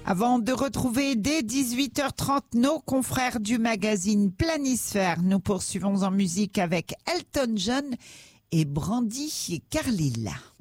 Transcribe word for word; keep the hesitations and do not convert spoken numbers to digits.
Avant de retrouver dès dix-huit heures trente nos confrères du magazine Planisphère, nous poursuivons en musique avec Elton John et Brandi Carlile.